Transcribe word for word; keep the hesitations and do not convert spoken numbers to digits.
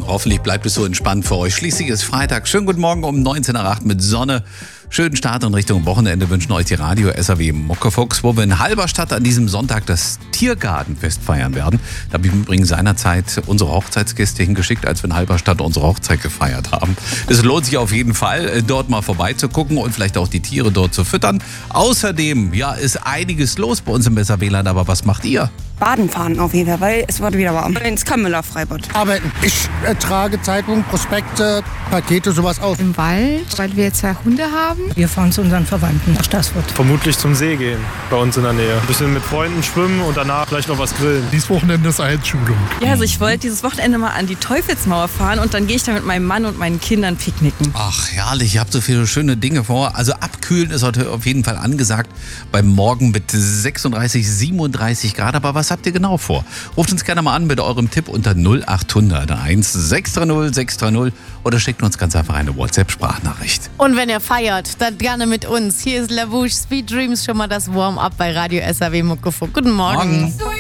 Hoffentlich bleibt es so entspannt für euch. Schließlich ist Freitag. Schönen guten Morgen um neunzehn Uhr acht mit Sonne. Schönen Start in Richtung Wochenende wünschen euch die Radio S R W Muckefuchs, wo wir in Halberstadt an diesem Sonntag das Tiergartenfest feiern werden. Da habe ich übrigens seinerzeit unsere Hochzeitsgäste hingeschickt, als wir in Halberstadt unsere Hochzeit gefeiert haben. Es lohnt sich auf jeden Fall, dort mal vorbeizugucken und vielleicht auch die Tiere dort zu füttern. Außerdem, ja, ist einiges los bei uns im Weserwählerland, aber was macht ihr? Baden fahren auf jeden Fall, weil es wird wieder warm. Ins Kammler Freibad. Arbeiten. Ich äh, trage Zeitungen, Prospekte, Pakete, sowas aus. Im Wald, weil wir zwei Hunde haben. Wir fahren zu unseren Verwandten nach Stassfurt. Vermutlich zum See gehen, bei uns in der Nähe. Ein bisschen mit Freunden schwimmen und danach vielleicht noch was grillen. Dieses Wochenende ist Einschulung. Ja, also ich wollte dieses Wochenende mal an die Teufelsmauer fahren und dann gehe ich da mit meinem Mann und meinen Kindern picknicken. Ach, herrlich, ihr habt so viele schöne Dinge vor. Also abkühlen ist heute auf jeden Fall angesagt. Beim Morgen mit sechsunddreißig, siebenunddreißig Grad. Aber was habt ihr genau vor? Ruft uns gerne mal an mit eurem Tipp unter null acht hundert eins sechs drei null sechs drei null oder schickt uns ganz einfach eine WhatsApp-Sprachnachricht. Und wenn ihr feiert, dann gerne mit uns. Hier ist Lavouche Speed Dreams, schon mal das Warm-up bei Radio S R W Muckefuck. Guten Morgen. Morgen.